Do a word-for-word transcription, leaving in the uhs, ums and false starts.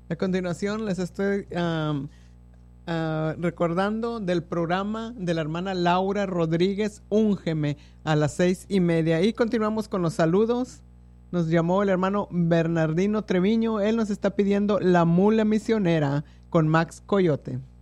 A continuación les estoy um, uh, recordando del programa de la hermana Laura Rodríguez, Úngeme, a las seis y media. Y continuamos con los saludos. Nos llamó el hermano Bernardino Treviño. Él nos está pidiendo La Mula Misionera con Max Coyote.